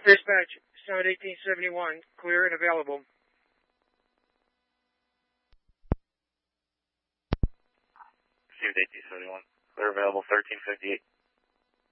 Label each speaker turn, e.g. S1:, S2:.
S1: Dispatch, Sound 1871, clear and available.
S2: Received 1871, clear available 1358.